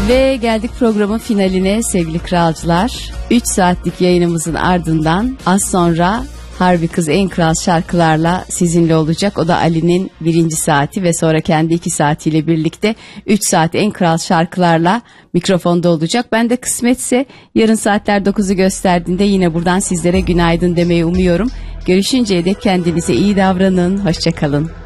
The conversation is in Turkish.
Ve geldik programın finaline sevgili kralcılar. 3 saatlik yayınımızın ardından az sonra Harbi Kız en kral şarkılarla sizinle olacak. O da Ali'nin 1. saati ve sonra kendi 2 saatiyle birlikte 3 saat en kral şarkılarla mikrofonda olacak. Ben de kısmetse yarın saatler 9'u gösterdiğinde yine buradan sizlere günaydın demeyi umuyorum. Görüşünceye dek kendinize iyi davranın. Hoşça kalın.